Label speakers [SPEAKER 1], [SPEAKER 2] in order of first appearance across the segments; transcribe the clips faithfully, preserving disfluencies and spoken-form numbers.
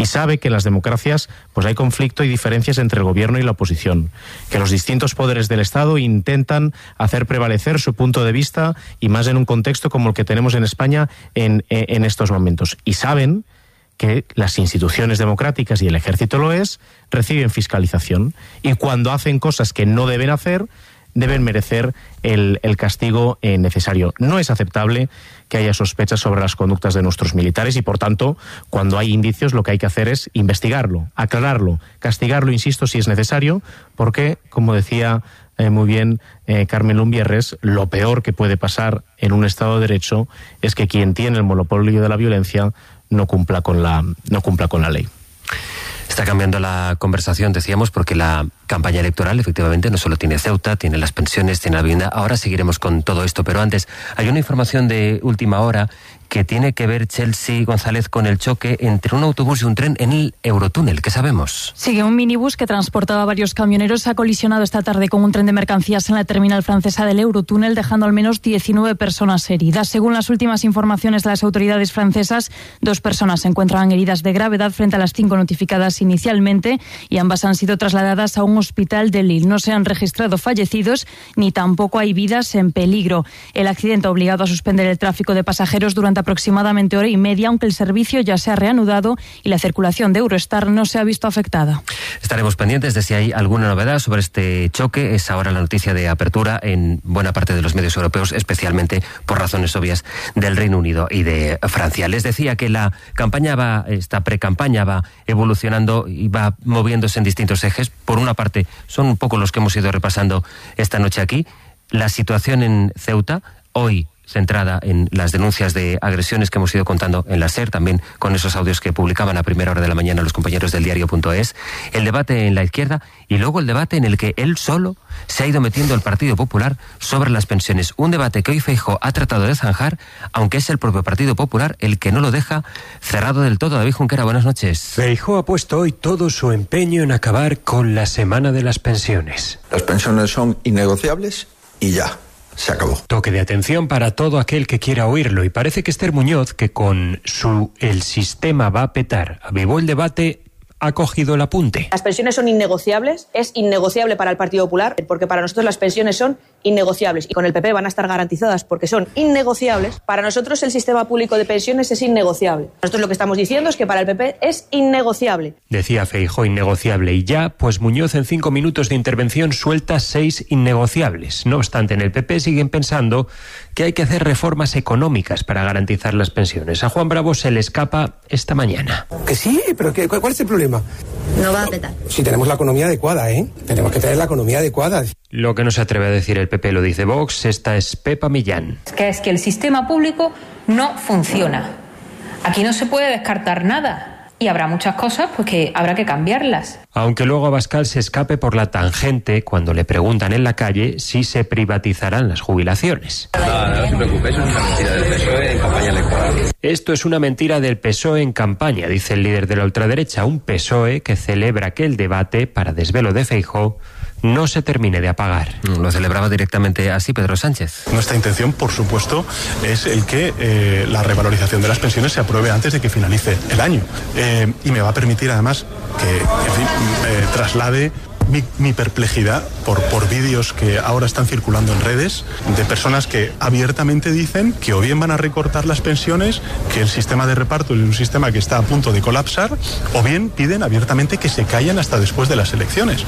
[SPEAKER 1] y sabe que en las democracias pues hay conflicto y diferencias entre el gobierno y la oposición, que los distintos poderes del Estado intentan hacer prevalecer su punto de vista, y más en un contexto como el que tenemos en España en, en estos momentos. Y saben que las instituciones democráticas, y el ejército lo es, reciben fiscalización, y cuando hacen cosas que no deben hacer, deben merecer el, el castigo eh, necesario. No es aceptable que haya sospechas sobre las conductas de nuestros militares, y por tanto, cuando hay indicios, lo que hay que hacer es investigarlo, aclararlo, castigarlo, insisto, si es necesario, porque, como decía eh, muy bien eh, Carmen Lumbierres, lo peor que puede pasar en un Estado de Derecho es que quien tiene el monopolio de la violencia no cumpla con la, no cumpla con la ley.
[SPEAKER 2] Está cambiando la conversación, decíamos, porque la campaña electoral efectivamente no solo tiene Ceuta, tiene las pensiones, tiene la vivienda. Ahora seguiremos con todo esto, pero antes hay una información de última hora que tiene que ver, Chelsea González, con el choque entre un autobús y un tren en el Eurotúnel. ¿Qué sabemos?
[SPEAKER 3] Sigue un minibús que transportaba a varios camioneros ha colisionado esta tarde con un tren de mercancías en la terminal francesa del Eurotúnel, dejando al menos diecinueve personas heridas. Según las últimas informaciones de las autoridades francesas, dos personas se encuentran heridas de gravedad frente a las cinco notificadas inicialmente, y ambas han sido trasladadas a un hospital de Lille. No se han registrado fallecidos ni tampoco hay vidas en peligro. El accidente ha obligado a suspender el tráfico de pasajeros durante aproximadamente hora y media, aunque el servicio ya se ha reanudado y la circulación de Eurostar no se ha visto afectada.
[SPEAKER 2] Estaremos pendientes de si hay alguna novedad sobre este choque. Es ahora la noticia de apertura en buena parte de los medios europeos, especialmente por razones obvias del Reino Unido y de Francia. Les decía que la campaña va, esta pre-campaña va evolucionando y va moviéndose en distintos ejes. Por una parte, son un poco los que hemos ido repasando esta noche aquí. La situación en Ceuta, hoy centrada en las denuncias de agresiones que hemos ido contando en la SER, también con esos audios que publicaban a primera hora de la mañana los compañeros del diario punto es, el debate en la izquierda y luego el debate en el que él solo se ha ido metiendo el Partido Popular sobre las pensiones. Un debate que hoy Feijóo ha tratado de zanjar, aunque es el propio Partido Popular el que no lo deja cerrado del todo. David Junquera, buenas noches.
[SPEAKER 4] Feijóo ha puesto hoy todo su empeño en acabar con la semana de las pensiones.
[SPEAKER 5] Las pensiones son innegociables y ya. Se acabó.
[SPEAKER 4] Toque de atención para todo aquel que quiera oírlo, y parece que Esther Muñoz, que con su "el sistema va a petar" avivó el debate, ha cogido el apunte.
[SPEAKER 6] Las pensiones son innegociables, es innegociable para el Partido Popular, porque para nosotros las pensiones son innegociables, y con el P P van a estar garantizadas porque son innegociables. Para nosotros el sistema público de pensiones es innegociable. Nosotros lo que estamos diciendo es que para el P P es innegociable.
[SPEAKER 4] Decía Feijóo innegociable, y ya, pues Muñoz en cinco minutos de intervención suelta seis innegociables. No obstante, en el P P siguen pensando que hay que hacer reformas económicas para garantizar las pensiones. A Juan Bravo se le escapa esta mañana.
[SPEAKER 7] Que sí, pero que, ¿cuál es el problema?
[SPEAKER 8] No va a petar.
[SPEAKER 7] Si tenemos la economía adecuada, ¿eh? Tenemos que tener la economía adecuada.
[SPEAKER 4] Lo que no se atreve a decir el P P lo dice Vox. Esta es Pepa Millán.
[SPEAKER 9] Que es que el sistema público no funciona. Aquí no se puede descartar nada. Y habrá muchas cosas pues que habrá que cambiarlas.
[SPEAKER 4] Aunque luego Abascal se escape por la tangente cuando le preguntan en la calle si se privatizarán las jubilaciones.
[SPEAKER 10] No, no se preocupe, eso es una mentira del P S O E en campaña electoral.
[SPEAKER 4] Esto es una mentira del P S O E en campaña, dice el líder de la ultraderecha, un P S O E que celebra que el debate, para desvelo de Feijóo, no se termine de apagar.
[SPEAKER 2] Lo celebraba directamente así Pedro Sánchez.
[SPEAKER 11] Nuestra intención, por supuesto, es el que eh, la revalorización de las pensiones se apruebe antes de que finalice el año. Eh, y me va a permitir, además, que en fin, eh, traslade mi, mi perplejidad por, por vídeos que ahora están circulando en redes de personas que abiertamente dicen que o bien van a recortar las pensiones, que el sistema de reparto es un sistema que está a punto de colapsar, o bien piden abiertamente que se callen hasta después de las elecciones.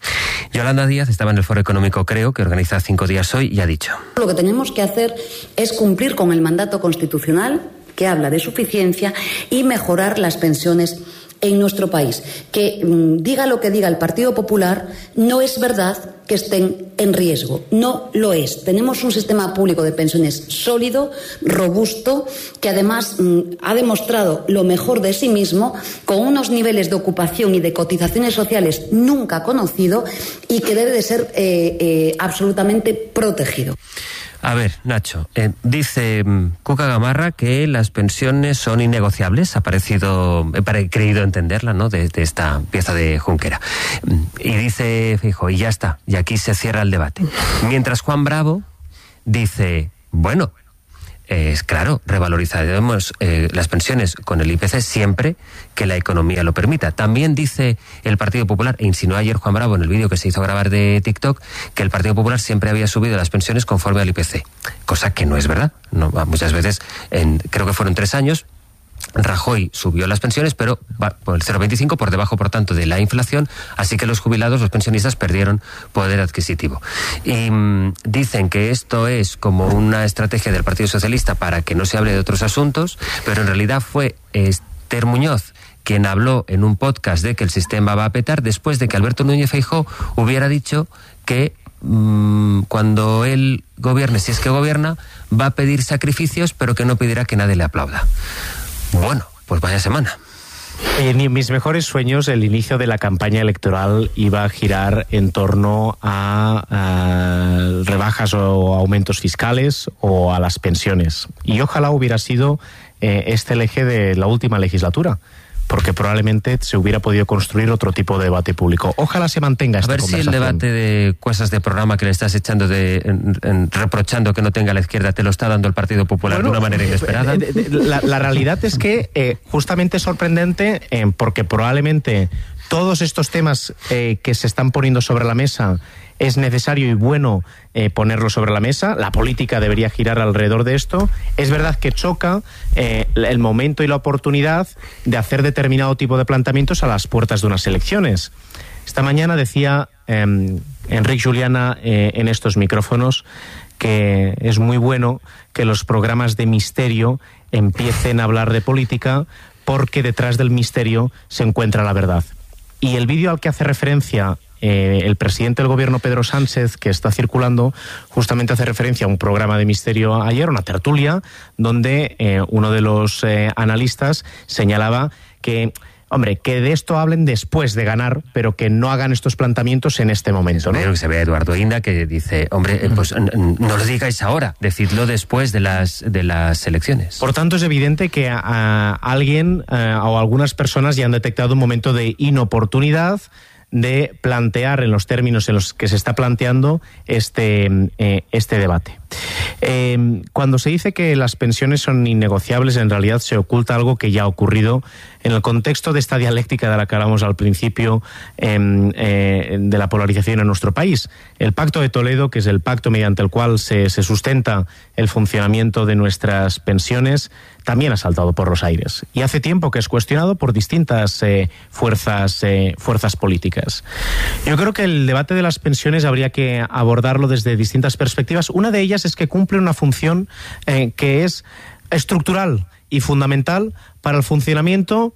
[SPEAKER 2] Yolanda Díaz estaba en el Foro Económico Creo, que organiza cinco días hoy, y ha dicho:
[SPEAKER 12] Lo que tenemos que hacer es cumplir con el mandato constitucional que habla de suficiencia y mejorar las pensiones en nuestro país. Que mmm, diga lo que diga el Partido Popular, no es verdad que estén en riesgo. No lo es. Tenemos un sistema público de pensiones sólido, robusto, que además mmm, ha demostrado lo mejor de sí mismo, con unos niveles de ocupación y de cotizaciones sociales nunca conocido, y que debe de ser eh, eh, absolutamente protegido.
[SPEAKER 2] A ver, Nacho, eh, dice um, Cuca Gamarra que las pensiones son innegociables. Ha parecido, he creído entenderla, ¿no?, de, de esta pieza de Junquera. Y dice Feijóo, y ya está, y aquí se cierra el debate. Mientras Juan Bravo dice, bueno, es claro, revalorizaremos eh, las pensiones con el I P C siempre que la economía lo permita. También dice el Partido Popular, e insinuó ayer Juan Bravo en el vídeo que se hizo grabar de TikTok, que el Partido Popular siempre había subido las pensiones conforme al I P C, cosa que no es verdad. No, muchas veces, en, creo que fueron tres años, Rajoy subió las pensiones, pero por el cero coma veinticinco por debajo, por tanto, de la inflación, así que los jubilados, los pensionistas, perdieron poder adquisitivo. Y mmm, dicen que esto es como una estrategia del Partido Socialista para que no se hable de otros asuntos, pero en realidad fue Esther Muñoz quien habló en un podcast de que el sistema va a petar después de que Alberto Núñez Feijóo hubiera dicho que mmm, cuando él gobierne, si es que gobierna, va a pedir sacrificios, pero que no pedirá que nadie le aplauda. Bueno, pues vaya semana.
[SPEAKER 1] En mis mejores sueños, el inicio de la campaña electoral iba a girar en torno a, a rebajas o aumentos fiscales o a las pensiones. Y ojalá hubiera sido eh, este el eje de la última legislatura, porque probablemente se hubiera podido construir otro tipo de debate público. Ojalá se mantenga esta conversación.
[SPEAKER 2] A ver si el debate de cosas de programa que le estás echando de en, en, reprochando que no tenga la izquierda te lo está dando el Partido Popular bueno, de una manera inesperada.
[SPEAKER 1] La, la realidad es que eh, justamente es sorprendente eh, porque probablemente todos estos temas eh, que se están poniendo sobre la mesa es necesario y bueno eh, ponerlo sobre la mesa. La política debería girar alrededor de esto. Es verdad que choca eh, el momento y la oportunidad de hacer determinado tipo de planteamientos a las puertas de unas elecciones. Esta mañana decía eh, Enric Juliana eh, en estos micrófonos que es muy bueno que los programas de misterio empiecen a hablar de política porque detrás del misterio se encuentra la verdad. Y el vídeo al que hace referencia Eh, el presidente del gobierno, Pedro Sánchez, que está circulando, justamente hace referencia a un programa de misterio ayer, una tertulia, donde eh, uno de los eh, analistas señalaba que, hombre, que de esto hablen después de ganar, pero que no hagan estos planteamientos en este momento, ¿no?
[SPEAKER 2] Pero que se ve a Eduardo Inda que dice, hombre, eh, pues no lo digáis ahora, decidlo después de las de las elecciones.
[SPEAKER 1] Por tanto, es evidente que a, a alguien a, o algunas personas ya han detectado un momento de inoportunidad de plantear en los términos en los que se está planteando este, eh, este debate. Eh, cuando se dice que las pensiones son innegociables, en realidad se oculta algo que ya ha ocurrido en el contexto de esta dialéctica de la que hablamos al principio eh, eh, de la polarización en nuestro país. El Pacto de Toledo, que es el pacto mediante el cual se, se sustenta el funcionamiento de nuestras pensiones, también ha saltado por los aires. Y hace tiempo que es cuestionado por distintas eh, fuerzas, eh, fuerzas políticas. Yo creo que el debate de las pensiones habría que abordarlo desde distintas perspectivas. Una de ellas es que cumple una función eh, que es estructural y fundamental para el funcionamiento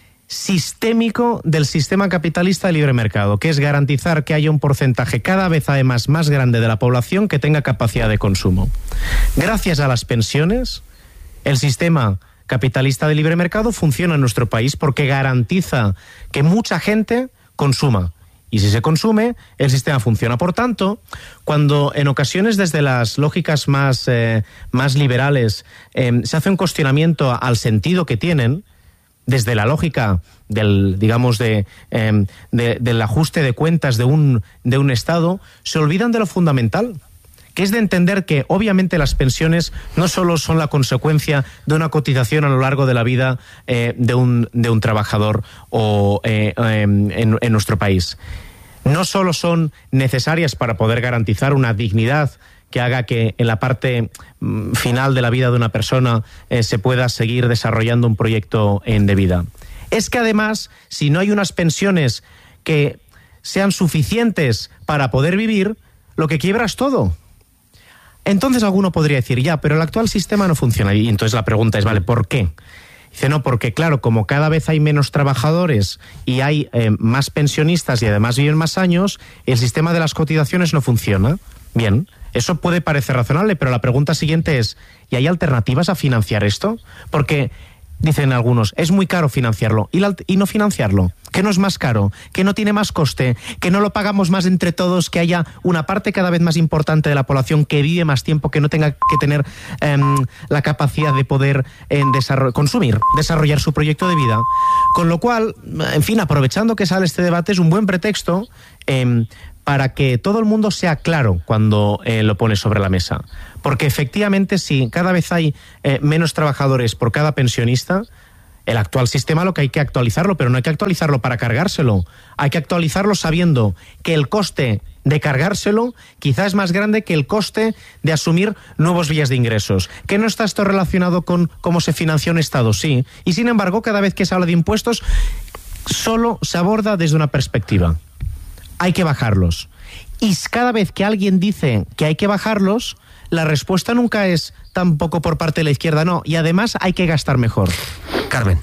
[SPEAKER 1] sistémico del sistema capitalista de libre mercado, que es garantizar que haya un porcentaje cada vez además más grande de la población que tenga capacidad de consumo. Gracias a las pensiones, el sistema capitalista de libre mercado funciona en nuestro país porque garantiza que mucha gente consuma. Y si se consume, el sistema funciona. Por tanto, cuando en ocasiones desde las lógicas más, eh, más liberales eh, se hace un cuestionamiento al sentido que tienen, desde la lógica del, digamos, de, eh, de, del ajuste de cuentas de un, de un Estado, se olvidan de lo fundamental, que es de entender que obviamente las pensiones no solo son la consecuencia de una cotización a lo largo de la vida eh, de, un, de un trabajador o, eh, eh, en, en nuestro país. No solo son necesarias para poder garantizar una dignidad que haga que en la parte final de la vida de una persona eh, se pueda seguir desarrollando un proyecto eh, de vida. Es que además, si no hay unas pensiones que sean suficientes para poder vivir, lo que quiebra es todo. Entonces alguno podría decir, ya, pero el actual sistema no funciona. Y entonces la pregunta es, vale, ¿por qué? Dice, no, porque claro, como cada vez hay menos trabajadores y hay eh, más pensionistas y además viven más años, el sistema de las cotizaciones no funciona. Bien, eso puede parecer razonable, pero la pregunta siguiente es, ¿y hay alternativas a financiar esto? Porque dicen algunos, es muy caro financiarlo. ¿Y, la, y no financiarlo? ¿Que no es más caro? ¿Que no tiene más coste? ¿Que no lo pagamos más entre todos? ¿Que haya una parte cada vez más importante de la población que vive más tiempo, que no tenga que tener eh, la capacidad de poder eh, desarroll- consumir, desarrollar su proyecto de vida? Con lo cual, en fin, aprovechando que sale este debate, es un buen pretexto eh, para que todo el mundo sea claro cuando eh, lo pone sobre la mesa. Porque efectivamente, si cada vez hay eh, menos trabajadores por cada pensionista, el actual sistema lo que hay que actualizarlo, pero no hay que actualizarlo para cargárselo. Hay que actualizarlo sabiendo que el coste de cargárselo quizá es más grande que el coste de asumir nuevos vías de ingresos. ¿Que no está esto relacionado con cómo se financia un Estado? Sí. Y sin embargo, cada vez que se habla de impuestos, solo se aborda desde una perspectiva. Hay que bajarlos. Y cada vez que alguien dice que hay que bajarlos, la respuesta nunca es tampoco por parte de la izquierda, no. Y además hay que gastar mejor.
[SPEAKER 2] Carmen.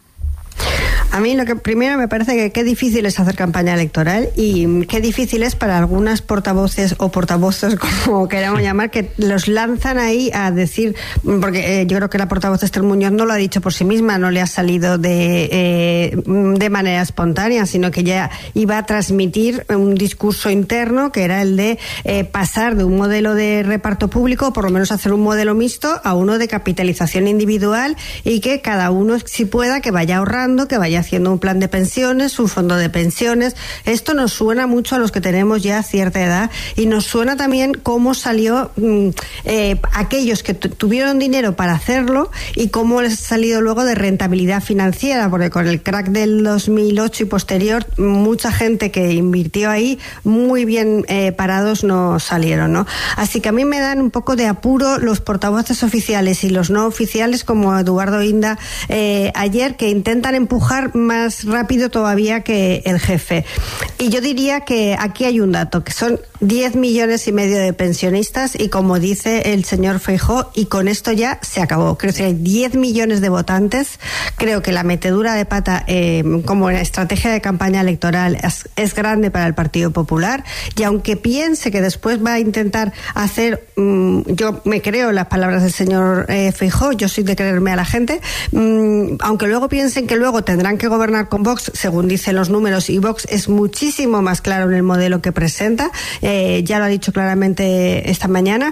[SPEAKER 8] A mí lo que primero me parece que qué difícil es hacer campaña electoral y qué difícil es para algunas portavoces o portavozos, como queramos llamar, que los lanzan ahí a decir, porque eh, yo creo que la portavoz Esther Muñoz no lo ha dicho por sí misma, no le ha salido de, eh, de manera espontánea, sino que ya iba a transmitir un discurso interno que era el de eh, pasar de un modelo de reparto público, o por lo menos hacer un modelo mixto, a uno de capitalización individual y que cada uno, si pueda, que vaya ahorrando, que vaya haciendo un plan de pensiones, un fondo de pensiones. Esto nos suena mucho a los que tenemos ya cierta edad y nos suena también cómo salió mmm, eh, aquellos que tuvieron dinero para hacerlo y cómo les ha salido luego de rentabilidad financiera, porque con el crack del dos mil ocho y posterior, mucha gente que invirtió ahí muy bien eh, parados no salieron, ¿no? Así que a mí me dan un poco de apuro los portavoces oficiales y los no oficiales como Eduardo Inda eh, ayer, que intentan empujar más rápido todavía que el jefe. Y yo diría que aquí hay un dato, que son diez millones y medio de pensionistas y como dice el señor Feijóo, y con esto ya se acabó. Creo que hay diez millones de votantes. Creo que la metedura de pata eh, como estrategia de campaña electoral es, es grande para el Partido Popular, y aunque piense que después va a intentar hacer, mmm, yo me creo las palabras del señor eh, Feijóo, yo soy de creerme a la gente, mmm, aunque luego piensen que luego tendrán que gobernar con Vox, según dicen los números, y Vox es muchísimo más claro en el modelo que presenta, eh, ya lo ha dicho claramente esta mañana.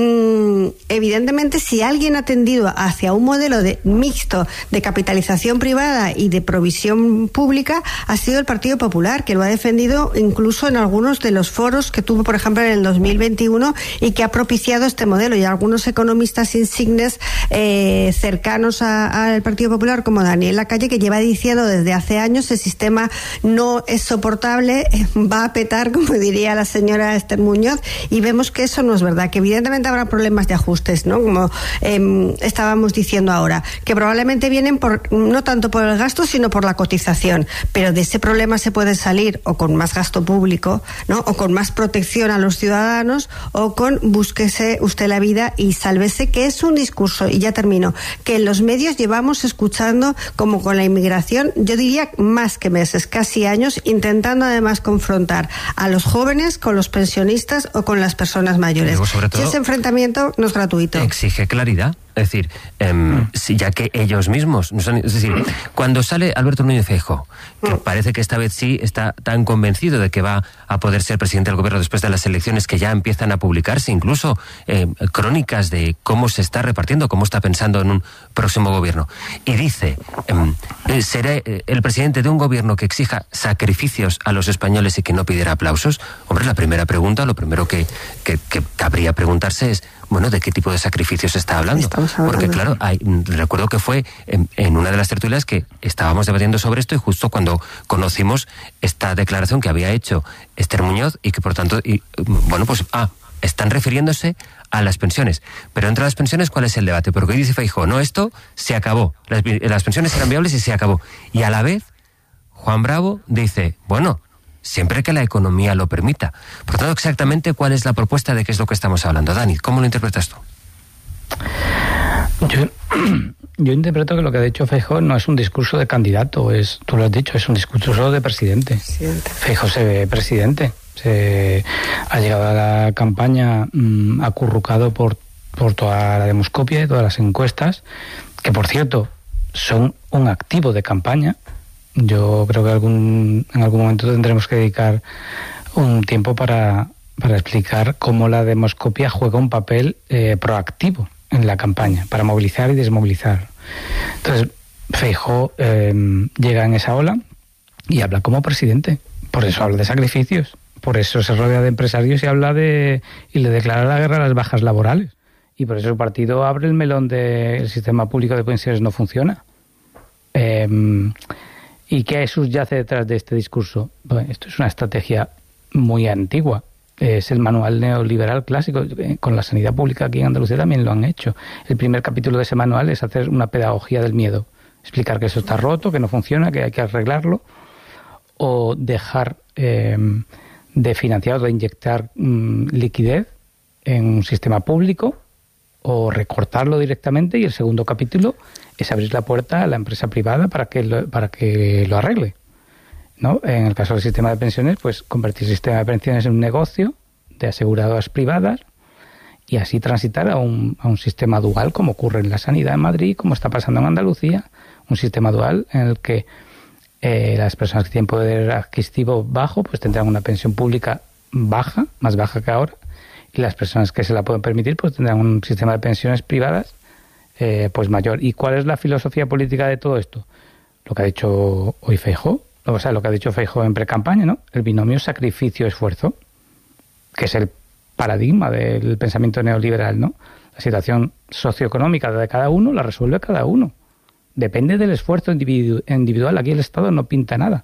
[SPEAKER 8] Mm, evidentemente, si alguien ha tendido hacia un modelo de mixto de capitalización privada y de provisión pública, ha sido el Partido Popular, que lo ha defendido incluso en algunos de los foros que tuvo, por ejemplo, en el dos mil veintiuno, y que ha propiciado este modelo. Y algunos economistas insignes eh, cercanos al Partido Popular, como Daniel Lacalle, que lleva diciendo desde hace años el sistema no es soportable, va a petar, como diría la señora Esther Muñoz, y vemos que eso no es verdad, que evidentemente habrá problemas de ajustes, ¿no? Como eh, estábamos diciendo ahora, que probablemente vienen por no tanto por el gasto, sino por la cotización, pero de ese problema se puede salir o con más gasto público, ¿no? O con más protección a los ciudadanos, o con búsquese usted la vida y sálvese, que es un discurso, y ya termino, que en los medios llevamos escuchando, como con la inmigración, yo diría más que meses, casi años, intentando además confrontar a los jóvenes con los pensionistas o con las personas mayores. Luego, sobre todo, si ese enfrentamiento no es gratuito.
[SPEAKER 2] Exige claridad. Es decir, eh, mm. si, ya que ellos mismos, no son, es decir, cuando sale Alberto Núñez Feijóo, que mm. parece que esta vez sí está tan convencido de que va a poder ser presidente del gobierno después de las elecciones, que ya empiezan a publicarse incluso eh, crónicas de cómo se está repartiendo, cómo está pensando en un próximo gobierno, y dice, eh, seré el presidente de un gobierno que exija sacrificios a los españoles y que no pidiera aplausos. Hombre, la primera pregunta, lo primero que, que, que cabría preguntarse es, bueno, ¿de qué tipo de sacrificios se está hablando? Porque claro, hay, recuerdo que fue en, en una de las tertulias que estábamos debatiendo sobre esto, y justo cuando conocimos esta declaración que había hecho Esther Muñoz, y que por tanto, y, bueno, pues, ah, están refiriéndose a las pensiones. Pero entre las pensiones, ¿cuál es el debate? Porque hoy dice Feijóo, no, esto se acabó, las, las pensiones eran viables y se acabó. Y a la vez, Juan Bravo dice, bueno, siempre que la economía lo permita. Por tanto, exactamente cuál es la propuesta, de qué es lo que estamos hablando. Dani, ¿cómo lo interpretas tú?
[SPEAKER 13] Yo, yo interpreto que lo que ha dicho Feijóo no es un discurso de candidato, es, tú lo has dicho, es un discurso de presidente. presidente. Feijóo se ve presidente, se ha llegado a la campaña mmm, acurrucado por, por toda la demoscopia y todas las encuestas, que por cierto son un activo de campaña. Yo creo que algún, en algún momento tendremos que dedicar un tiempo para, para explicar cómo la demoscopia juega un papel eh, proactivo en la campaña, para movilizar y desmovilizar. Entonces, Feijóo eh, llega en esa ola y habla como presidente. Por eso habla de sacrificios, Por eso se rodea de empresarios y habla de y le declara la guerra a las bajas laborales. Y por eso el partido abre el melón de el sistema público de pensiones no funciona. Eh, ¿Y qué subyace detrás de este discurso? Bueno, esto es una estrategia muy antigua. Es el manual neoliberal clásico. Con la sanidad pública aquí en Andalucía también lo han hecho. El primer capítulo de ese manual es hacer una pedagogía del miedo. Explicar que eso está roto, que no funciona, que hay que arreglarlo. O dejar eh, de financiar o de inyectar mmm, liquidez en un sistema público, o recortarlo directamente, y el segundo capítulo es abrir la puerta a la empresa privada para que lo, para que lo arregle, ¿no? En el caso del sistema de pensiones, pues convertir el sistema de pensiones en un negocio de aseguradoras privadas y así transitar a un, a un sistema dual, como ocurre en la sanidad en Madrid, como está pasando en Andalucía, un sistema dual en el que eh, las personas que tienen poder adquisitivo bajo pues tendrán una pensión pública baja, más baja que ahora, y las personas que se la pueden permitir pues tendrán un sistema de pensiones privadas eh, pues mayor. ¿Y cuál es la filosofía política de todo esto? Lo que ha dicho hoy Feijóo, o sea, lo que ha dicho Feijóo en precampaña, ¿no? El binomio sacrificio-esfuerzo, que es el paradigma del pensamiento neoliberal, ¿no? La situación socioeconómica de cada uno la resuelve cada uno. Depende del esfuerzo individu- individual. Aquí el Estado no pinta nada.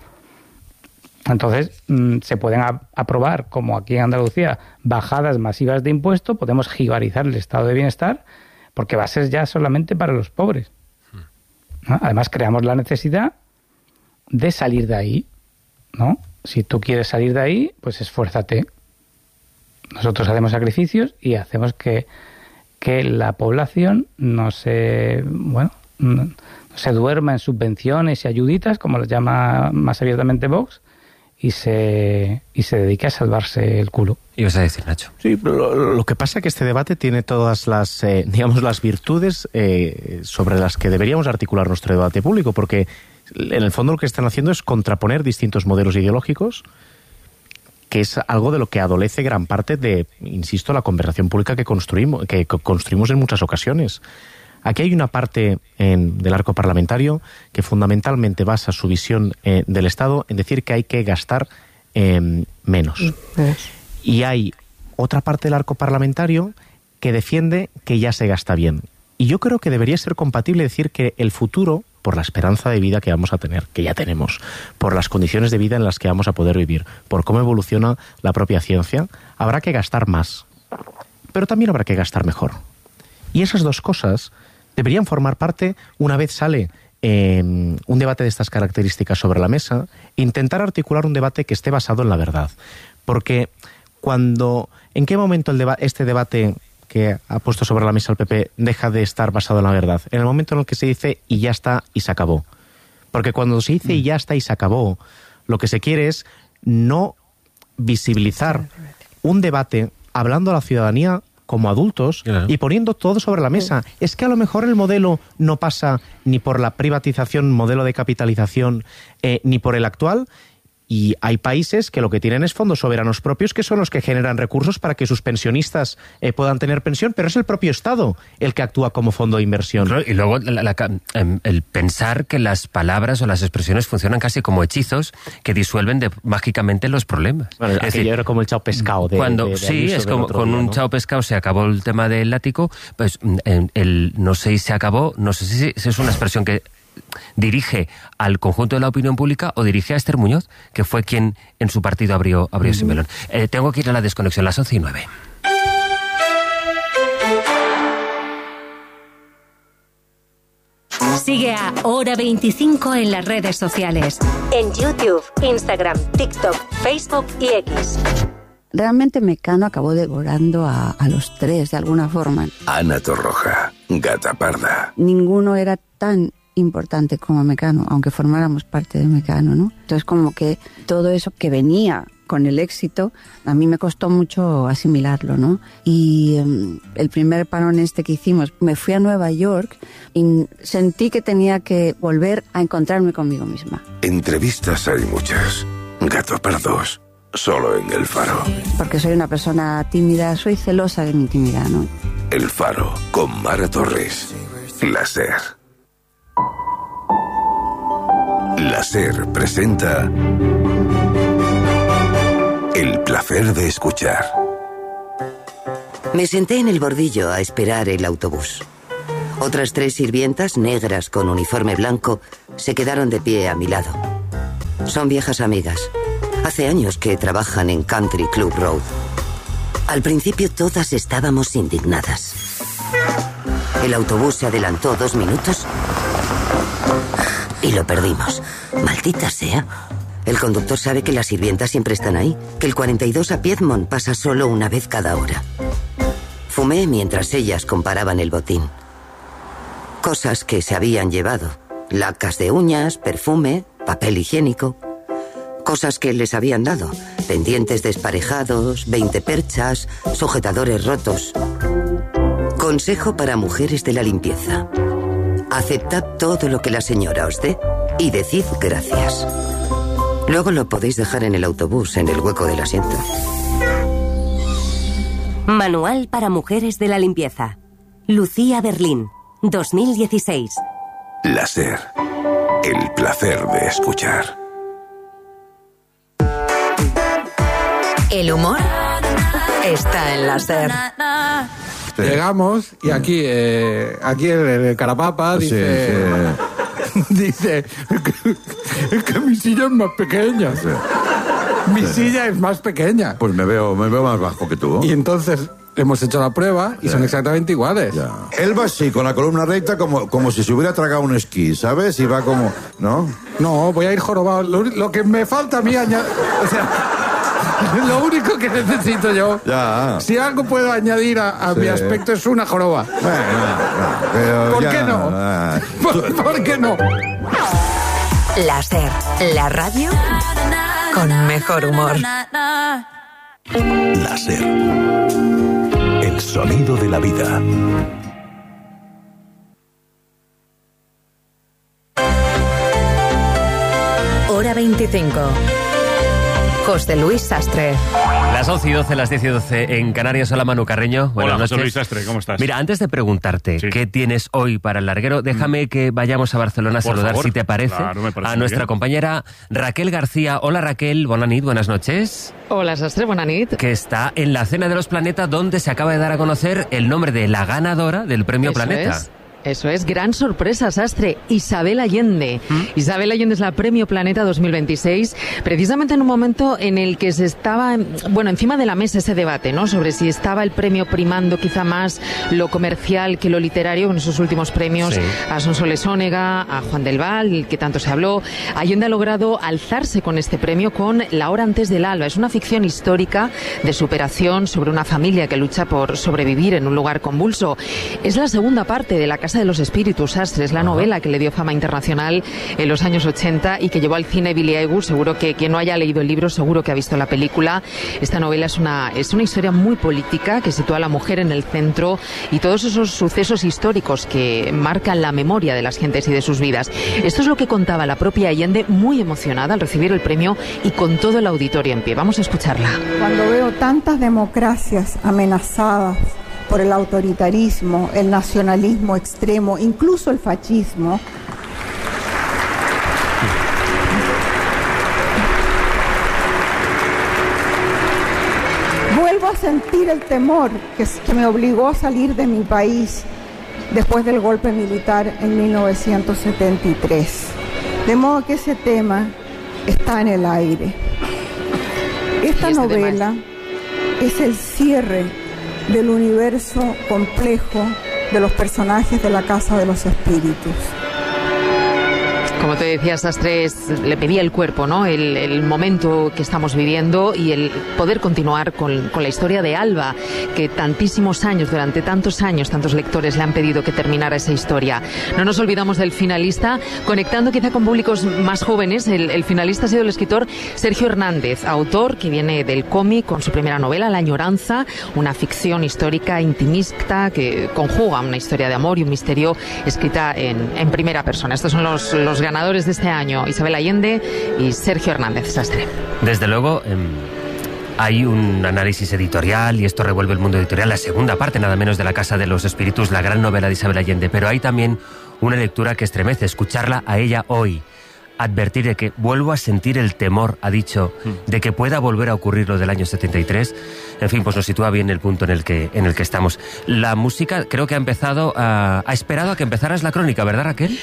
[SPEAKER 13] Entonces, mmm, se pueden a- aprobar, como aquí en Andalucía, bajadas masivas de impuestos, podemos jibarizar el estado de bienestar, porque va a ser ya solamente para los pobres, ¿no? Además, creamos la necesidad de salir de ahí, ¿no? Si tú quieres salir de ahí, pues esfuérzate. Nosotros hacemos sacrificios y hacemos que, que la población no se, bueno, no se duerma en subvenciones y ayuditas, como lo llama más abiertamente Vox, y se y se dedique a salvarse el culo.
[SPEAKER 2] ¿Ibas a decir, Nacho?
[SPEAKER 1] Sí, lo, lo que pasa es que este debate tiene todas las, eh, digamos, las virtudes eh, sobre las que deberíamos articular nuestro debate público, porque en el fondo lo que están haciendo es contraponer distintos modelos ideológicos, que es algo de lo que adolece gran parte de, insisto, la conversación pública que construimos, que construimos en muchas ocasiones. Aquí hay una parte en, del arco parlamentario que fundamentalmente basa su visión eh, del Estado en decir que hay que gastar eh, menos. Y hay otra parte del arco parlamentario que defiende que ya se gasta bien. Y yo creo que debería ser compatible decir que el futuro, por la esperanza de vida que vamos a tener, que ya tenemos, por las condiciones de vida en las que vamos a poder vivir, por cómo evoluciona la propia ciencia, habrá que gastar más. Pero también habrá que gastar mejor. Y esas dos cosas deberían formar parte, una vez sale eh, un debate de estas características sobre la mesa, intentar articular un debate que esté basado en la verdad. Porque cuando, ¿en qué momento el deba- este debate que ha puesto sobre la mesa el P P deja de estar basado en la verdad? En el momento en el que se dice y ya está y se acabó. Porque cuando se dice y ya está y se acabó, lo que se quiere es no visibilizar un debate hablando a la ciudadanía como adultos, claro, y poniendo todo sobre la mesa. Es que a lo mejor el modelo no pasa ni por la privatización, modelo de capitalización, eh, ni por el actual. Y hay países que lo que tienen es fondos soberanos propios, que son los que generan recursos para que sus pensionistas eh, puedan tener pensión, pero es el propio Estado el que actúa como fondo de inversión.
[SPEAKER 2] Y luego la, la, el pensar que las palabras o las expresiones funcionan casi como hechizos que disuelven de, mágicamente los problemas.
[SPEAKER 1] Bueno, es aquello decir, era como el chao pescado. De,
[SPEAKER 2] cuando,
[SPEAKER 1] de, de
[SPEAKER 2] sí, es como con día, un
[SPEAKER 1] ¿no?
[SPEAKER 2] chao pescado se acabó el tema del látigo, pues el, el no sé si se acabó, no sé si, si es una expresión que dirige al conjunto de la opinión pública o dirige a Esther Muñoz, que fue quien en su partido abrió, abrió ese melón. Eh, tengo que ir a la desconexión, las once y nueve.
[SPEAKER 14] Sigue a Hora veinticinco en las redes sociales. En YouTube, Instagram, TikTok, Facebook y X.
[SPEAKER 15] Realmente Mecano acabó devorando a, a los tres de alguna forma.
[SPEAKER 16] Ana Torroja, Gata Parda.
[SPEAKER 15] Ninguno era tan importante como Mecano, aunque formáramos parte de Mecano, ¿no? Entonces como que todo eso que venía con el éxito, a mí me costó mucho asimilarlo, ¿no? Y um, el primer parón este que hicimos, me fui a Nueva York y sentí que tenía que volver a encontrarme conmigo misma.
[SPEAKER 16] Entrevistas hay muchas. Gato Pardos, solo en El Faro.
[SPEAKER 15] Porque soy una persona tímida, soy celosa de mi intimidad, ¿no?
[SPEAKER 16] El Faro, con Mara Torres. La SER. La SER presenta El placer de escuchar.
[SPEAKER 17] Me senté en el bordillo a esperar el autobús. Otras tres sirvientas, negras con uniforme blanco, se quedaron de pie a mi lado. Son viejas amigas. Hace años que trabajan en Country Club Road. Al principio todas estábamos indignadas. El autobús se adelantó dos minutos y lo perdimos. Maldita sea. El conductor sabe que las sirvientas siempre están ahí, que el cuarenta y dos a Piedmont pasa solo una vez cada hora. Fumé mientras ellas comparaban el botín. Cosas que se habían llevado. Lacas de uñas, perfume, papel higiénico. Cosas que les habían dado. Pendientes desparejados, veinte perchas, sujetadores rotos. Consejo para mujeres de la limpieza. Aceptad todo lo que la señora os dé y decid gracias. Luego lo podéis dejar en el autobús, en el hueco del asiento.
[SPEAKER 14] Manual para mujeres de la limpieza. Lucía Berlín, dos mil dieciséis.
[SPEAKER 16] La SER. El placer de escuchar.
[SPEAKER 18] El humor está en la SER.
[SPEAKER 19] Llegamos y aquí, eh, aquí el, el Carapapa dice, sí, sí. dice que, que mi silla es más pequeña. Sí. Mi sí. silla es más pequeña.
[SPEAKER 20] Pues me veo, me veo más bajo que tú.
[SPEAKER 19] Y entonces hemos hecho la prueba y sí. son exactamente iguales.
[SPEAKER 20] Ya. Él va así, con la columna recta, como, como si se hubiera tragado un esquí, ¿sabes? Y va como, ¿no?
[SPEAKER 19] No, voy a ir jorobado. Lo, lo que me falta a mí añadir... O sea... Lo único que necesito yo,
[SPEAKER 20] ya.
[SPEAKER 19] si algo puedo añadir a, a sí. mi aspecto, es una joroba.
[SPEAKER 20] Bueno, no, pero
[SPEAKER 19] ¿Por
[SPEAKER 20] ya,
[SPEAKER 19] qué no?
[SPEAKER 20] Ah.
[SPEAKER 19] ¿Por, ¿Por qué no?
[SPEAKER 18] La SER, la radio con mejor humor.
[SPEAKER 16] La SER. El sonido de la vida.
[SPEAKER 18] Hora veinticinco. José Luis Sastre.
[SPEAKER 2] Las once y doce, las diez y doce en Canarias. Hola, Manu Carreño. Buenas
[SPEAKER 21] Hola,
[SPEAKER 2] noches.
[SPEAKER 21] José Luis Sastre, ¿cómo estás?
[SPEAKER 2] Mira, antes de preguntarte sí. qué tienes hoy para el larguero, déjame mm. que vayamos a Barcelona a
[SPEAKER 21] Por
[SPEAKER 2] saludar,
[SPEAKER 21] favor.
[SPEAKER 2] si te parece,
[SPEAKER 21] Claro, me parece
[SPEAKER 2] a nuestra
[SPEAKER 21] bien.
[SPEAKER 2] compañera Raquel García. Hola, Raquel. Buenas noches, buenas noches.
[SPEAKER 22] Hola, Sastre, buenas noches.
[SPEAKER 2] Que está en la Cena de los Planetas, donde se acaba de dar a conocer el nombre de la ganadora del Premio
[SPEAKER 22] Eso
[SPEAKER 2] Planeta.
[SPEAKER 22] Es. Eso es, gran sorpresa, Sastre. Isabel Allende. ¿Mm? Isabel Allende es la Premio Planeta dos mil veintiséis, precisamente en un momento en el que se estaba, bueno, encima de la mesa ese debate, ¿no? Sobre si estaba el premio primando quizá más lo comercial que lo literario, con esos últimos premios sí. a Sonsoles Onega, a Juan del Val, que tanto se habló. Allende ha logrado alzarse con este premio con La hora antes del alba. Es una ficción histórica de superación sobre una familia que lucha por sobrevivir en un lugar convulso. Es la segunda parte de La Casa de los Espíritus, Sastre, es la novela que le dio fama internacional en los años ochenta y que llevó al cine Billy Eichhorn. Seguro que quien no haya leído el libro, seguro que ha visto la película. Esta novela es una, es una historia muy política que sitúa a la mujer en el centro y todos esos sucesos históricos que marcan la memoria de las gentes y de sus vidas. Esto es lo que contaba la propia Allende, muy emocionada al recibir el premio y con todo el auditorio en pie. Vamos a escucharla.
[SPEAKER 23] Cuando veo tantas democracias amenazadas por el autoritarismo, el nacionalismo extremo, incluso el fascismo, vuelvo a sentir el temor que, que me obligó a salir de mi país después del golpe militar en mil novecientos setenta y tres. De modo que ese tema está en el aire. Esta este novela es... es el cierre del universo complejo de los personajes de la Casa de los Espíritus.
[SPEAKER 22] Como te decía, Sastre, le pedía el cuerpo, ¿no? El, el momento que estamos viviendo y el poder continuar con, con la historia de Alba, que tantísimos años, durante tantos años, tantos lectores le han pedido que terminara esa historia. No nos olvidamos del finalista, conectando quizá con públicos más jóvenes. El, el finalista ha sido el escritor Sergio Hernández, autor que viene del cómic con su primera novela, La añoranza, una ficción histórica intimista que conjuga una historia de amor y un misterio escrita en, en primera persona. Estos son los, los ganadores de este año, Isabel Allende y Sergio Hernández, Sastre.
[SPEAKER 2] Desde luego, eh, hay un análisis editorial y esto revuelve el mundo editorial, la segunda parte nada menos de La Casa de los Espíritus, la gran novela de Isabel Allende, pero hay también una lectura que estremece, escucharla a ella hoy. advertir de que vuelvo a sentir el temor, ha dicho, de que pueda volver a ocurrir lo del año setenta y tres. En fin, pues nos sitúa bien el punto en el que en el que estamos. La música creo que ha empezado a... ha esperado a que empezaras la crónica, ¿verdad, Raquel?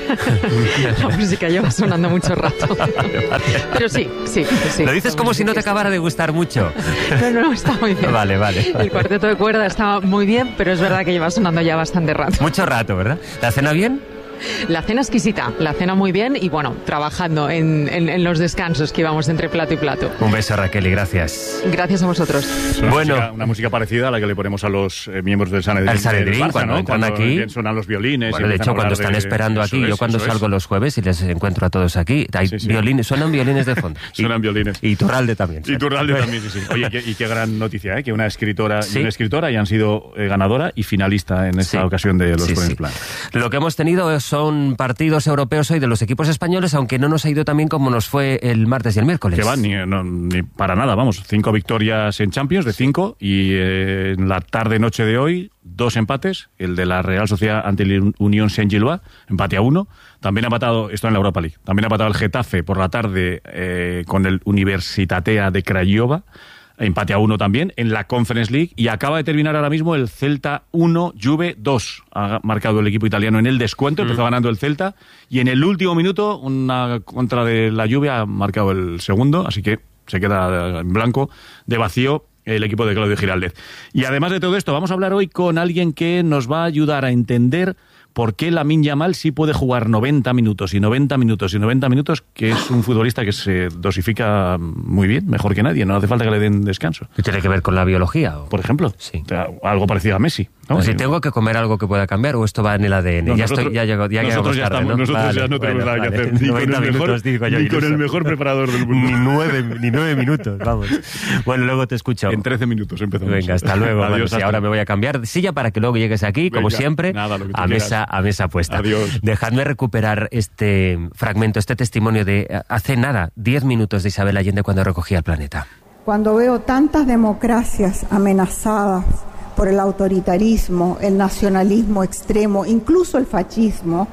[SPEAKER 22] La música lleva sonando mucho rato. Vale, vale. Pero sí, sí, sí.
[SPEAKER 2] Lo dices como si no te acabara de gustar mucho.
[SPEAKER 22] No, no, está muy bien.
[SPEAKER 2] Vale, vale, vale.
[SPEAKER 22] El cuarteto de cuerda está muy bien, pero es verdad que lleva sonando ya bastante rato.
[SPEAKER 2] Mucho rato, ¿verdad? ¿La cena bien?
[SPEAKER 22] La cena exquisita, la cena muy bien y bueno, trabajando en, en, en los descansos que íbamos entre plato y plato.
[SPEAKER 2] Un beso, Raquel, y gracias.
[SPEAKER 22] Gracias a vosotros.
[SPEAKER 3] Es una
[SPEAKER 2] bueno,
[SPEAKER 3] música, una música parecida a la que le ponemos a los eh, miembros del Sanedrín.
[SPEAKER 2] El Sanedrín,
[SPEAKER 3] Barça,
[SPEAKER 2] cuando
[SPEAKER 3] ¿no?
[SPEAKER 2] entran
[SPEAKER 3] cuando
[SPEAKER 2] aquí.
[SPEAKER 3] Sonan los violines.
[SPEAKER 2] Bueno,
[SPEAKER 3] y
[SPEAKER 2] de hecho, cuando están
[SPEAKER 3] de,
[SPEAKER 2] esperando aquí,
[SPEAKER 3] es,
[SPEAKER 2] yo cuando salgo
[SPEAKER 3] es.
[SPEAKER 2] los jueves y les encuentro a todos aquí, hay sí, sí. violines, suenan violines de fondo.
[SPEAKER 3] Suenan
[SPEAKER 2] y,
[SPEAKER 3] violines.
[SPEAKER 2] Y Turralde también.
[SPEAKER 3] Y Turralde también, sí, sí. Oye, y, y qué gran noticia, ¿eh? Que una escritora
[SPEAKER 2] ¿Sí?
[SPEAKER 3] y una escritora hayan sido eh, ganadora y finalista en esta
[SPEAKER 2] sí.
[SPEAKER 3] ocasión de los
[SPEAKER 2] sí,
[SPEAKER 3] Premios
[SPEAKER 2] sí.
[SPEAKER 3] Planeta.
[SPEAKER 2] Lo que hemos tenido son partidos europeos hoy de los equipos españoles, aunque no nos ha ido tan bien como nos fue el martes y el miércoles.
[SPEAKER 3] Que va, ni, no, ni para nada, vamos. Cinco victorias en Champions, de cinco, y eh, en la tarde-noche de hoy, dos empates. El de la Real Sociedad ante el Unión Saint-Gilloise, empate a uno. También ha empatado, esto en la Europa League, también ha empatado el Getafe por la tarde eh, con el Universitatea de Craiova. Empate a uno también en la Conference League, y acaba de terminar ahora mismo el Celta uno, Juve dos. Ha marcado el equipo italiano en el descuento, empezó mm. ganando el Celta, y en el último minuto una contra de la Juve ha marcado el segundo, así que se queda en blanco, de vacío, el equipo de Claudio Giraldez. Y además de todo esto, vamos a hablar hoy con alguien que nos va a ayudar a entender por qué Lamine Yamal sí puede jugar noventa minutos y noventa minutos y noventa minutos, que es un futbolista que se dosifica muy bien, mejor que nadie, no hace falta que le den descanso.
[SPEAKER 2] ¿Y tiene que ver con la biología? ¿O?
[SPEAKER 3] Por ejemplo,
[SPEAKER 2] sí.
[SPEAKER 3] O sea, algo parecido a Messi, ¿no?
[SPEAKER 2] Si tengo que comer algo que pueda cambiar, o esto va en el A D N.
[SPEAKER 3] No,
[SPEAKER 2] ya
[SPEAKER 3] nosotros,
[SPEAKER 2] estoy, ya llego, ya
[SPEAKER 3] nosotros ya
[SPEAKER 2] tarde,
[SPEAKER 3] estamos,
[SPEAKER 2] ¿no?
[SPEAKER 3] nosotros
[SPEAKER 2] vale,
[SPEAKER 3] ya no tenemos
[SPEAKER 2] bueno,
[SPEAKER 3] nada
[SPEAKER 2] vale.
[SPEAKER 3] que hacer, ni con el mejor,
[SPEAKER 2] minutos, digo yo,
[SPEAKER 3] ni con el mejor preparador del mundo.
[SPEAKER 2] Ni nueve, ni nueve minutos, vamos. Bueno, luego te escucho.
[SPEAKER 3] En trece minutos empezamos.
[SPEAKER 2] Venga, hasta luego.
[SPEAKER 3] Adiós,
[SPEAKER 2] bueno,
[SPEAKER 3] hasta
[SPEAKER 2] sí, ahora me voy a cambiar de silla para que luego llegues aquí,
[SPEAKER 3] Venga,
[SPEAKER 2] como siempre,
[SPEAKER 3] nada, lo que tú
[SPEAKER 2] a mesa, a mesa puesta.
[SPEAKER 3] Adiós.
[SPEAKER 2] Dejadme recuperar este fragmento, este testimonio de hace nada, diez minutos, de Isabel Allende cuando recogía el planeta.
[SPEAKER 23] Cuando veo tantas democracias amenazadas por el autoritarismo, el nacionalismo extremo, incluso el fascismo,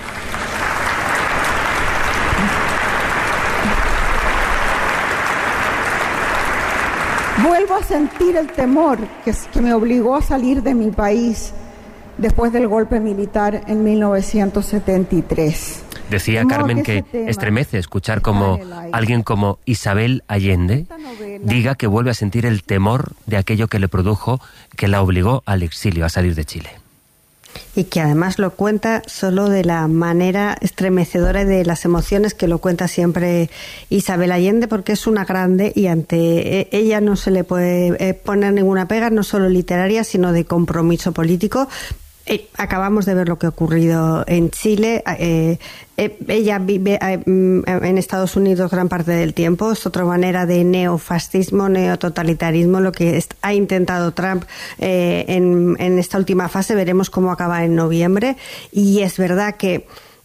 [SPEAKER 23] vuelvo a sentir el temor que, que me obligó a salir de mi país después del golpe militar en mil novecientos setenta y tres.
[SPEAKER 2] Decía Carmen que, que estremece escuchar como alguien como Isabel Allende diga que vuelve a sentir el temor de aquello que le produjo, que la obligó al exilio, a salir de Chile.
[SPEAKER 8] Y que además lo cuenta solo de la manera estremecedora y de las emociones que lo cuenta siempre Isabel Allende, porque es una grande y ante ella no se le puede poner ninguna pega, no solo literaria, sino de compromiso político. Eh, acabamos de ver lo que ha ocurrido en Chile. Eh, eh, ella vive eh, en Estados Unidos gran parte del tiempo. Es otra manera de neofascismo, neototalitarismo, lo que es, ha intentado Trump eh, en, en esta última fase. Veremos cómo acaba en noviembre. Y es verdad que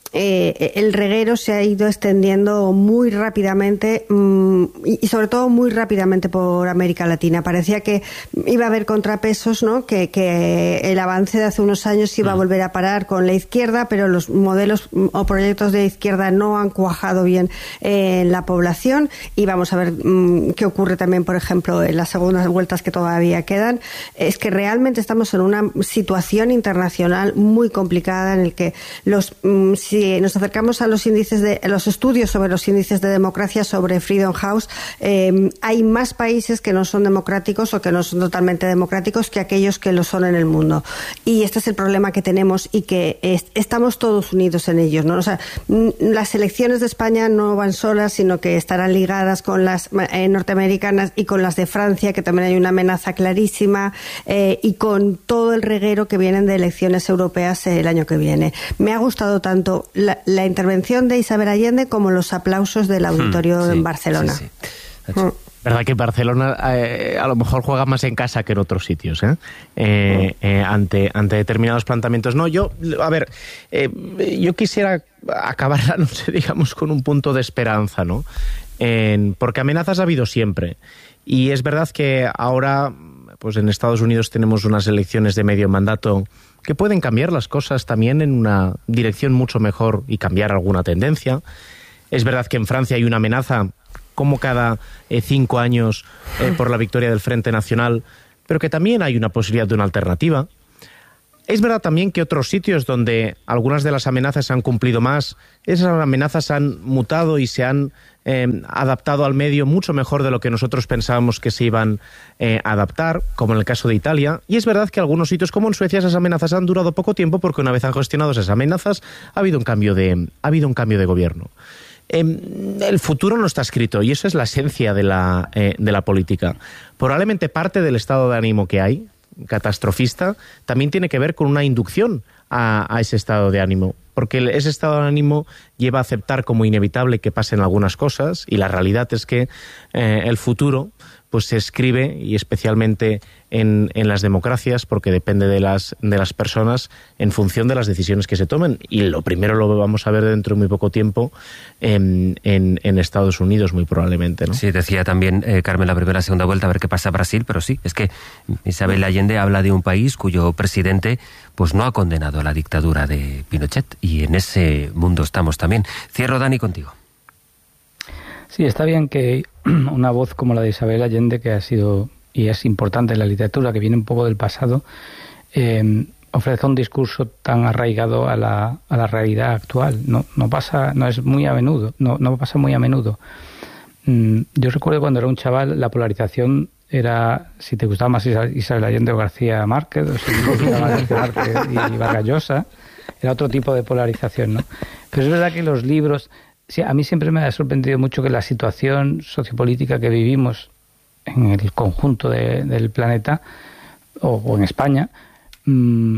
[SPEAKER 8] Eh, el reguero se ha ido extendiendo muy rápidamente mmm, y, y sobre todo muy rápidamente por América Latina. Parecía que iba a haber contrapesos, ¿no? Que, que el avance de hace unos años iba a volver a parar con la izquierda, pero los modelos o proyectos de izquierda no han cuajado bien eh, en la población, y vamos a ver mmm, qué ocurre también, por ejemplo, en las segundas vueltas que todavía quedan. Es que realmente estamos en una situación internacional muy complicada en el que los mmm, si nos acercamos a los índices de a los estudios sobre los índices de democracia sobre Freedom House, eh, hay más países que no son democráticos o que no son totalmente democráticos que aquellos que lo son en el mundo, y este es el problema que tenemos y que es, estamos todos unidos en ellos, ¿no? O sea, las elecciones de España no van solas, sino que estarán ligadas con las eh, norteamericanas y con las de Francia, que también hay una amenaza clarísima, eh, y con todo el reguero que vienen de elecciones europeas eh, el año que viene. Me ha gustado tanto La, la intervención de Isabel Allende como los aplausos del auditorio hmm, sí, en Barcelona.
[SPEAKER 1] Sí, sí. Hmm. Verdad que Barcelona eh, a lo mejor juega más en casa que en otros sitios, ¿eh? Eh, eh, ante, ante determinados planteamientos. No, yo, a ver, eh, yo quisiera acabar la noche, digamos, con un punto de esperanza, ¿no? En, porque amenazas ha habido siempre. Y es verdad que ahora, pues en Estados Unidos tenemos unas elecciones de medio mandato que pueden cambiar las cosas también en una dirección mucho mejor y cambiar alguna tendencia. Es verdad que en Francia hay una amenaza, como cada eh, cinco años, eh, por la victoria del Frente Nacional, pero que también hay una posibilidad de una alternativa. Es verdad también que otros sitios donde algunas de las amenazas se han cumplido más, esas amenazas han mutado y se han eh, adaptado al medio mucho mejor de lo que nosotros pensábamos que se iban eh, a adaptar, como en el caso de Italia. Y es verdad que algunos sitios, como en Suecia, esas amenazas han durado poco tiempo porque una vez han gestionado esas amenazas ha habido un cambio de, ha habido un cambio de gobierno. Eh, el futuro no está escrito y eso es la esencia de la, eh, de la política. Probablemente parte del estado de ánimo que hay, catastrofista, también tiene que ver con una inducción a, a ese estado de ánimo, porque ese estado de ánimo lleva a aceptar como inevitable que pasen algunas cosas, y la realidad es que eh, el futuro pues se escribe, y especialmente en, en las democracias, porque depende de las, de las personas en función de las decisiones que se tomen. Y lo primero lo vamos a ver dentro de muy poco tiempo en, en, en Estados Unidos, muy probablemente, ¿no?
[SPEAKER 2] Sí, decía también eh, Carmen la primera, segunda vuelta, a ver qué pasa en Brasil, pero sí, es que Isabel Allende habla de un país cuyo presidente pues no ha condenado a la dictadura de Pinochet, y en ese mundo estamos también. Cierro, Dani, contigo.
[SPEAKER 13] Sí, está bien que una voz como la de Isabel Allende, que ha sido y es importante en la literatura, que viene un poco del pasado, eh, ofrezca un discurso tan arraigado a la, a la realidad actual. No, no pasa, no es muy a menudo, no, no pasa muy a menudo. Mm, yo recuerdo cuando era un chaval, la polarización era si te gustaba más Isabel Allende o García Márquez, o si te gustaba más García Márquez y Vargas Llosa, era otro tipo de polarización, ¿no? Pero es verdad que los libros... Sí, a mí siempre me ha sorprendido mucho que la situación sociopolítica que vivimos en el conjunto de, del planeta, o, o en España, mmm,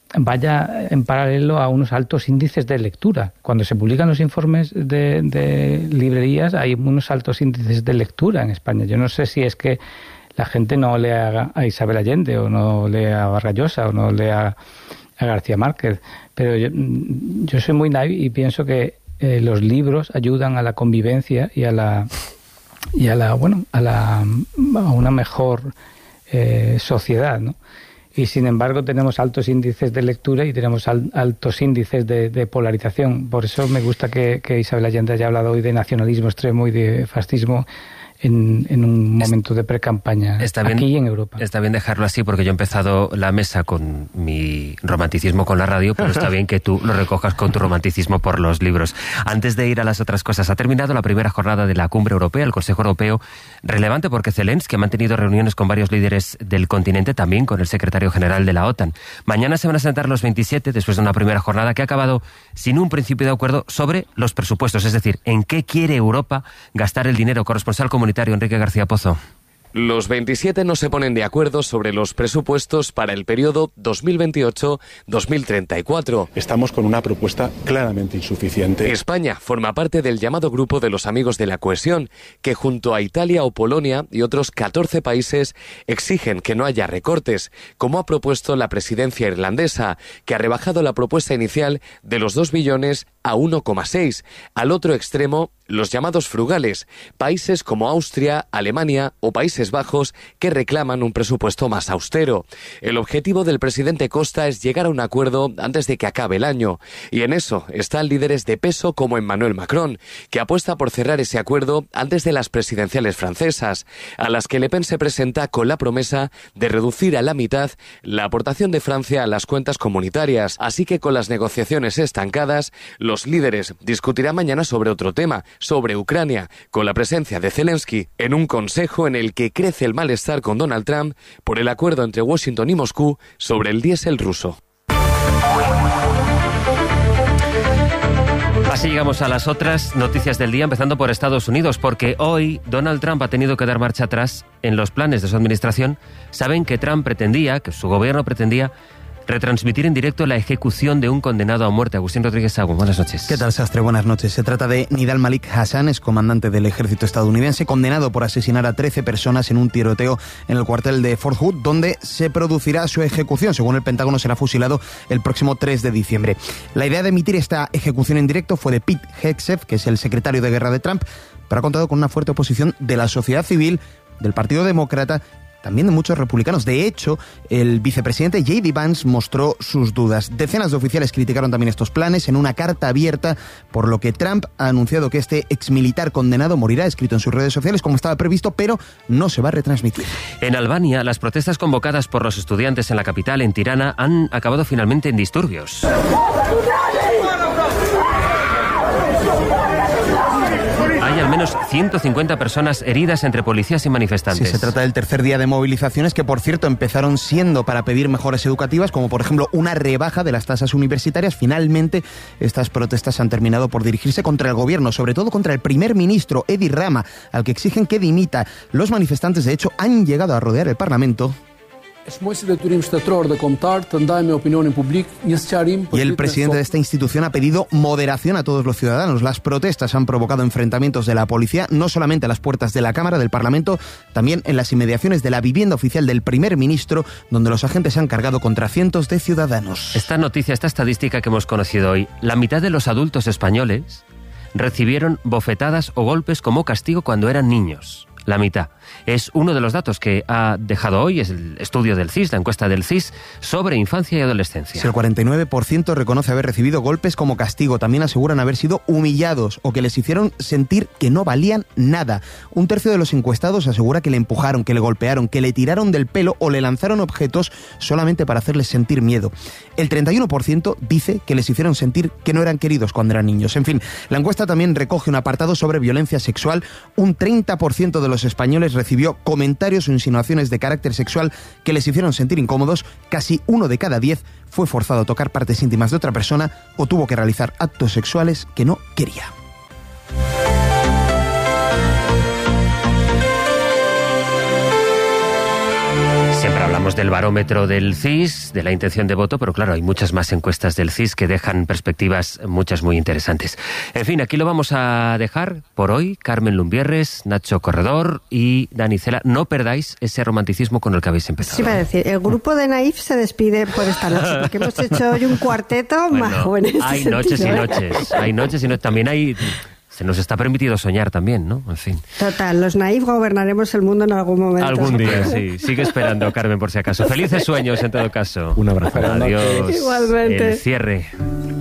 [SPEAKER 13] vaya en paralelo a unos altos índices de lectura. Cuando se publican los informes de, de librerías, hay unos altos índices de lectura en España. Yo no sé si es que la gente no lee a, a Isabel Allende, o no lee a Vargas Llosa, o no lee a, a García Márquez, pero yo, yo soy muy naive y pienso que Eh, los libros ayudan a la convivencia y a la y a la bueno a la a una mejor eh, sociedad, ¿no? Y sin embargo tenemos altos índices de lectura y tenemos al, altos índices de, de polarización. Por eso me gusta que, que Isabel Allende haya hablado hoy de nacionalismo extremo y de fascismo en, en un momento de pre-campaña aquí y en Europa.
[SPEAKER 2] Está bien dejarlo así, porque yo he empezado la mesa con mi romanticismo con la radio, pero está bien que tú lo recojas con tu romanticismo por los libros. Antes de ir a las otras cosas, ha terminado la primera jornada de la Cumbre Europea, el Consejo Europeo, relevante porque Zelensky ha mantenido reuniones con varios líderes del continente, también con el secretario general de la OTAN. Mañana se van a sentar los veintisiete, después de una primera jornada que ha acabado sin un principio de acuerdo sobre los presupuestos, es decir, en qué quiere Europa gastar el dinero. Corresponsal comunitario Enrique García Pozo.
[SPEAKER 5] Los veintisiete no se ponen de acuerdo sobre los presupuestos para el periodo dos mil veintiocho a dos mil treinta y cuatro.
[SPEAKER 11] Estamos con una propuesta claramente insuficiente.
[SPEAKER 5] España forma parte del llamado Grupo de los Amigos de la Cohesión, que junto a Italia o Polonia y otros catorce países exigen que no haya recortes, como ha propuesto la presidencia irlandesa, que ha rebajado la propuesta inicial de los dos billones a uno coma seis. Al otro extremo, los llamados frugales, países como Austria, Alemania o Países Bajos, que reclaman un presupuesto más austero. El objetivo del presidente Costa es llegar a un acuerdo antes de que acabe el año, y en eso están líderes de peso como Emmanuel Macron, que apuesta por cerrar ese acuerdo antes de las presidenciales francesas, a las que Le Pen se presenta con la promesa de reducir a la mitad la aportación de Francia a las cuentas comunitarias. Así que con las negociaciones estancadas, los líderes discutirán mañana sobre otro tema, sobre Ucrania, con la presencia de Zelensky en un consejo en el que crece el malestar con Donald Trump por el acuerdo entre Washington y Moscú sobre el diésel ruso.
[SPEAKER 2] Así llegamos a las otras noticias del día, empezando por Estados Unidos, porque hoy Donald Trump ha tenido que dar marcha atrás en los planes de su administración. Saben que Trump pretendía, que su gobierno pretendía, retransmitir en directo la ejecución de un condenado a muerte. Agustín Rodríguez Sagún, buenas noches.
[SPEAKER 6] ¿Qué tal, Sastre? Buenas noches. Se trata de Nidal Malik Hassan, es comandante del ejército estadounidense, condenado por asesinar a trece personas en un tiroteo en el cuartel de Fort Hood, donde se producirá su ejecución. Según el Pentágono, será fusilado el próximo tres de diciembre. La idea de emitir esta ejecución en directo fue de Pete Hegseth, que es el secretario de guerra de Trump, pero ha contado con una fuerte oposición de la sociedad civil, del Partido Demócrata, también de muchos republicanos. De hecho, el vicepresidente J D Vance mostró sus dudas. Decenas de oficiales criticaron también estos planes en una carta abierta, por lo que Trump ha anunciado que este exmilitar condenado morirá, escrito en sus redes sociales como estaba previsto, pero no se va a retransmitir.
[SPEAKER 2] En Albania, las protestas convocadas por los estudiantes en la capital, en Tirana, han acabado finalmente en disturbios. Hay al menos ciento cincuenta personas heridas entre policías y manifestantes.
[SPEAKER 6] Sí, se trata del tercer día de movilizaciones que, por cierto, empezaron siendo para pedir mejoras educativas, como por ejemplo una rebaja de las tasas universitarias. Finalmente, estas protestas han terminado por dirigirse contra el gobierno, sobre todo contra el primer ministro, Edi Rama, al que exigen que dimita. Los manifestantes, de hecho, han llegado a rodear el Parlamento. Y el presidente de esta institución ha pedido moderación a todos los ciudadanos. Las protestas han provocado enfrentamientos de la policía, no solamente a las puertas de la Cámara del Parlamento, también en las inmediaciones de la vivienda oficial del primer ministro, donde los agentes se han cargado contra cientos de ciudadanos.
[SPEAKER 2] Esta noticia, esta estadística que hemos conocido hoy, la mitad de los adultos españoles recibieron bofetadas o golpes como castigo cuando eran niños. La mitad. Es uno de los datos que ha dejado hoy, es el estudio del C I S, la encuesta del C I S, sobre infancia y adolescencia.
[SPEAKER 6] Si el cuarenta y nueve por ciento reconoce haber recibido golpes como castigo, también aseguran haber sido humillados o que les hicieron sentir que no valían nada. Un tercio de los encuestados asegura que le empujaron, que le golpearon, que le tiraron del pelo o le lanzaron objetos solamente para hacerles sentir miedo. El treinta y uno por ciento dice que les hicieron sentir que no eran queridos cuando eran niños. En fin, la encuesta también recoge un apartado sobre violencia sexual. Un treinta por ciento de los españoles recibió comentarios o insinuaciones de carácter sexual que les hicieron sentir incómodos. Casi uno de cada diez fue forzado a tocar partes íntimas de otra persona o tuvo que realizar actos sexuales que no quería.
[SPEAKER 2] Siempre hablamos del barómetro del C I S, de la intención de voto, pero claro, hay muchas más encuestas del C I S que dejan perspectivas muchas muy interesantes. En fin, aquí lo vamos a dejar por hoy. Carmen Lumbierres, Nacho Corredor y Dani Cela. No perdáis ese romanticismo con el que habéis empezado.
[SPEAKER 8] Sí, va a decir, el grupo de Naif se despide por esta noche, porque hemos hecho hoy un cuarteto bueno, más joven.
[SPEAKER 2] Hay noches y noches, hay noches y noches. También hay... Se nos está permitido soñar también, ¿no? En fin.
[SPEAKER 8] Total, los naif gobernaremos el mundo en algún momento.
[SPEAKER 2] Algún día, sí. Sigue esperando, Carmen, por si acaso. Felices sueños, en todo caso.
[SPEAKER 1] Un abrazo.
[SPEAKER 2] Adiós.
[SPEAKER 8] Igualmente.
[SPEAKER 2] El cierre.